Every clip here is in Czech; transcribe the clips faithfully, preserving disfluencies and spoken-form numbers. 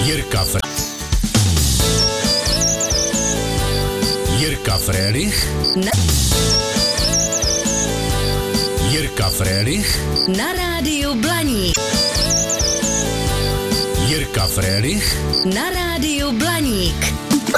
Jirka Fr... Jirka Frélich na... Jirka Frélich na rádiu Blaník. Jirka Frélich na rádiu Blaník.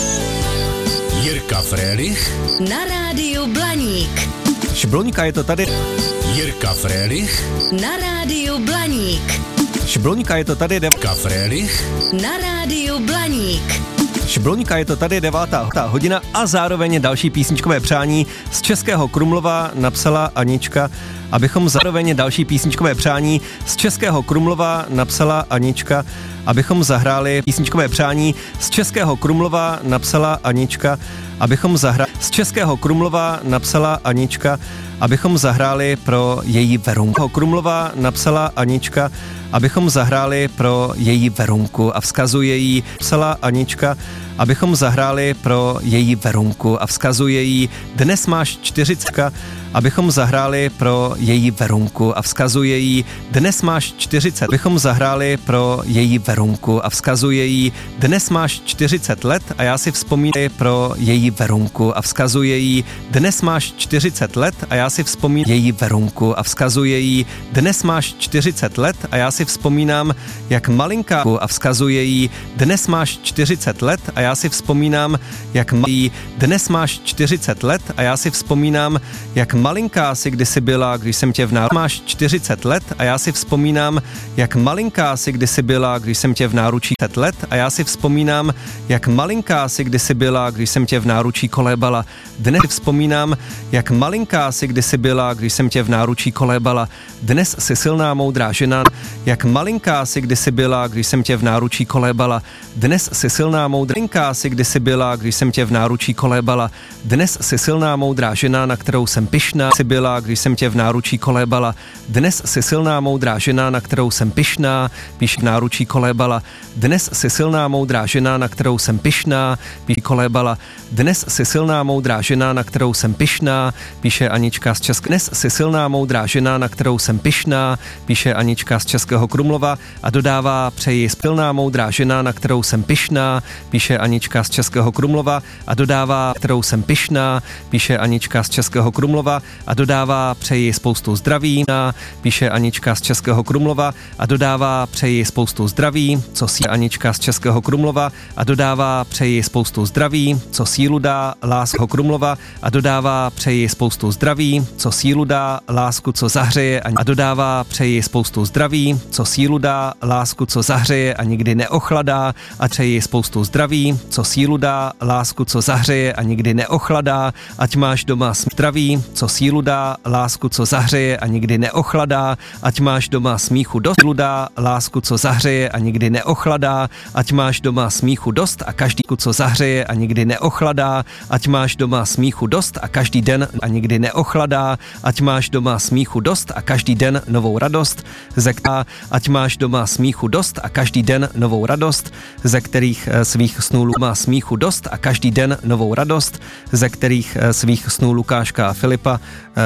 Jirka Frélich na rádiu Blaník. Šbloňka, je to tady. Jirka Frélich na rádiu Blaník. Šbloňka, je to tady. Jirka Frélich na rádiu Blaník. Šbloňka, je to tady devátá hodina a zároveň další písničkové přání z Českého Krumlova napsala Anička, abychom zároveň další písničkové přání z Českého Krumlova napsala Anička, abychom zahráli písničkové přání z Českého Krumlova napsala Anička, abychom zahráli z Českého Krumlova napsala Anička, abychom zahráli pro její Verunku. Krumlova napsala Anička, abychom zahráli pro její Verunku a vzkazuje jí, psala Anička, abychom zahráli pro její Verunku a vzkazuje jí, dnes máš čtyřicet, abychom zahráli pro její Verunku a vzkazuje jí, dnes máš čtyřicet, abychom zahráli pro její Verunku a vzkazuje jí, dnes máš čtyřicet let a já si vzpomínám pro její Verunku a vzkazuje jí, dnes máš čtyřicet let a já si vzpomínám její Verunku a vzkazuje jí, dnes máš čtyřicet let a já si vzpomínám, jak malinká a vzkazuje jí, dnes máš čtyřicet let a já si vzpomínám, jak malý, dnes máš čtyřicet let a já si vzpomínám, jak malinká si kdysi byla, když jsem tě v náručí. Máš čtyřicet let a já si vzpomínám, jak malinká si kdysi byla, když jsem tě v náručí let a já si vzpomínám, jak malinká si kdysi byla, když jsem tě v náručí kolébala. Dnes si vzpomínám, jak malinká si kdysi byla, když jsem tě v náručí kolébala. Dnes si silná moudrá žena, jak malinká si kdysi byla, když jsem tě v náručí kolébala. Dnes si silná moudrá si kdysi byla, když jsem tě v náručí kolébala. Dnes si silná moudrá žena, na kterou jsem pyšná, si byla, když jsem tě v náručí kolébala. Dnes si silná moudrá žena, na kterou jsem pyšná, píš v náručí kolébala. Dnes si silná moudrá žena, na kterou jsem pyšná, píš kolébala. Dnes si silná moudrá žena, na kterou jsem pyšná, píše Anička z Česka. Dnes si silná moudrá žena, na kterou jsem pyšná, píše Anička z Českého Krumlova a dodává, přeji silná moudrá žena, na kterou jsem pyšná, píše Anička z Českého Krumlova a dodává, kterou jsem pyšná, píše Anička z Českého Krumlova a dodává, přeji spoustu zdraví, píše Anička z Českého Krumlova a dodává, přeji spoustu zdraví, co si Anička z Českého Krumlova a dodává, přeji spoustu zdraví, co sílu dá, lásku Krumlova a dodává, přeji spoustu zdraví, co sílu dá, lásku, co zahřeje a dodává, přeji spoustu zdraví, co sílu dá, lásku, co zahřeje a nikdy neochladá a přeji spoustu zdraví, co sílu dá, lásku, co zahřeje a nikdy neochladá, ať máš doma zdraví, co sílu dá, lásku, co zahřeje a nikdy neochladá, ať máš doma smíchu dost, sílu dá, lásku, co zahřeje a nikdy neochladá, ať máš doma smíchu dost a každý, co zahřeje a nikdy neochladá, ať máš doma smíchu dost a každý den a nikdy neochladá, ať máš doma smíchu dost a každý den novou radost, ze která, ať máš doma smíchu dost a každý den novou radost, ze kterých svých snů má smíchu dost a každý den novou radost, ze kterých svých snů Lukáška a Filipa,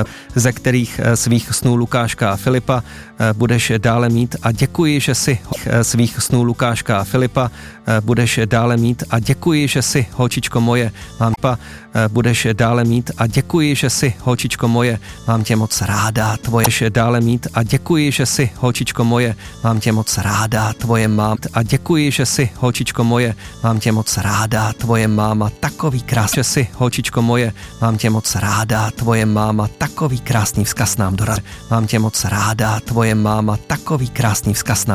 ze kterých svých snů Lukáška a Filipa budeš dále mít a děkuji, že si svých snů Lukáška a Filipa budeš dále mít a děkuji, že si, holčičko moje, mám pa, budeš dále mít a děkuji, že si, holčičko moje, mám tě moc ráda, tvoje dále mít a děkuji, že si, holčičko moje, mám tě moc ráda, tvoje mám a děkuji, že si, holčičko moje, mám tě moc ráda, tvoje máma, takový krásný, že si, holčičko moje, mám tě moc ráda, tvoje máma, takový krásný vzkaz nám dorazil, mám tě moc ráda, tvoje máma, takový krásný vzkaz nám